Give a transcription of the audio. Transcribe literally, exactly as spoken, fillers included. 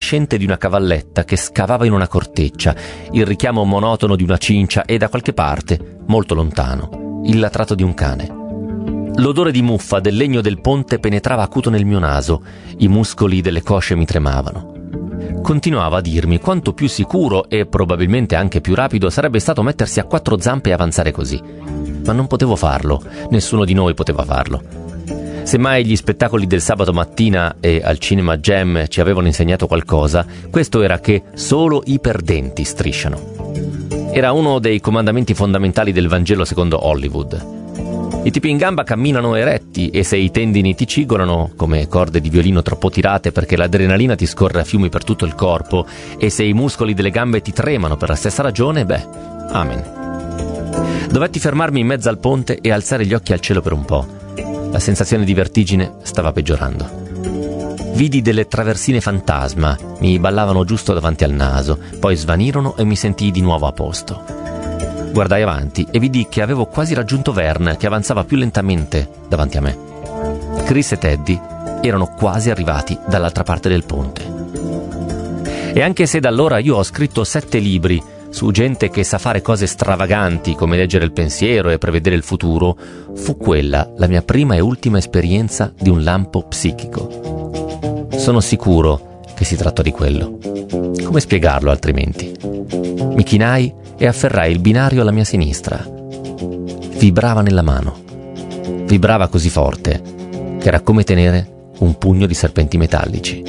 nascente di una cavalletta che scavava in una corteccia, il richiamo monotono di una cincia e, da qualche parte, molto lontano, il latrato di un cane. L'odore di muffa del legno del ponte penetrava acuto nel mio naso, i muscoli delle cosce mi tremavano. Continuava a dirmi quanto più sicuro e probabilmente anche più rapido sarebbe stato mettersi a quattro zampe e avanzare così. Ma non potevo farlo, nessuno di noi poteva farlo. Semmai gli spettacoli del sabato mattina e al Cinema Jam ci avevano insegnato qualcosa, questo era che solo i perdenti strisciano. Era uno dei comandamenti fondamentali del Vangelo secondo Hollywood. I tipi in gamba camminano eretti e se i tendini ti cigolano, come corde di violino troppo tirate perché l'adrenalina ti scorre a fiumi per tutto il corpo, e se i muscoli delle gambe ti tremano per la stessa ragione, beh, amen. Dovetti fermarmi in mezzo al ponte e alzare gli occhi al cielo per un po'. La sensazione di vertigine stava peggiorando. Vidi delle traversine fantasma, mi ballavano giusto davanti al naso, poi svanirono e mi sentii di nuovo a posto. Guardai avanti e vidi che avevo quasi raggiunto Vern, che avanzava più lentamente davanti a me. Chris e Teddy erano quasi arrivati dall'altra parte del ponte. E anche se da allora io ho scritto sette libri su gente che sa fare cose stravaganti come leggere il pensiero e prevedere il futuro, fu quella la mia prima e ultima esperienza di un lampo psichico. Sono sicuro che si trattò di quello. Come spiegarlo altrimenti? Mi chinai e afferrai il binario alla mia sinistra. Vibrava nella mano. Vibrava così forte che era come tenere un pugno di serpenti metallici.